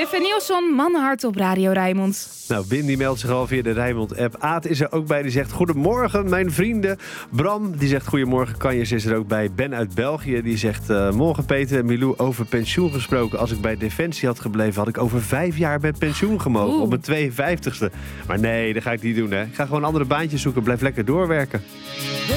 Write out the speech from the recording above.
Stefan Nielsen, Mannenhart op Radio Rijnmond. Nou, Wim die meldt zich al via de Rijnmond-app. Aad is er ook bij, die zegt goedemorgen mijn vrienden. Bram die zegt goedemorgen, Kanjes is er ook bij. Ben uit België die zegt morgen Peter en Milou over pensioen gesproken. Als ik bij Defensie had gebleven had ik over 5 jaar met pensioen gemogen. Op mijn 52ste. Maar nee, dat ga ik niet doen hè. Ik ga gewoon andere baantjes zoeken, blijf lekker doorwerken.